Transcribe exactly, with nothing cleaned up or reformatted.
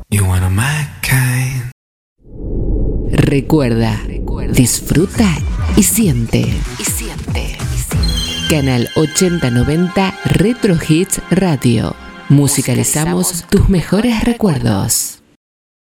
You wanna my kind. Recuerda, disfruta y siente. Y siente. Canal ochenta noventa Retro Hits Radio. Musicalizamos tus mejores recuerdos.